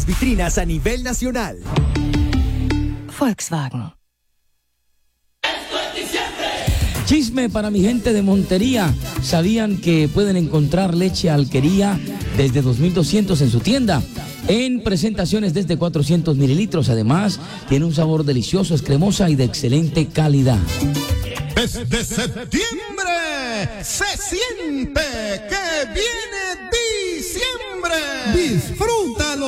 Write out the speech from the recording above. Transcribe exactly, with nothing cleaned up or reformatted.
vitrinas a nivel nacional. Volkswagen. Chisme para mi gente de Montería. ¿Sabían que pueden encontrar leche Alquería desde dos mil doscientos en su tienda? En presentaciones desde cuatrocientos mililitros. Además, tiene un sabor delicioso, es cremosa y de excelente calidad. Desde septiembre se siente que viene diciembre. Disfrútalo